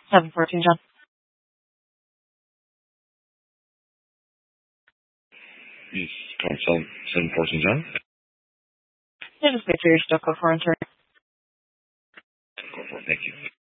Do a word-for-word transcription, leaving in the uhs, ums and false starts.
seven fourteen, John. Yes, console seven fourteen, John. Yeah, just make sure you're still code for entering. Go for it. Thank you.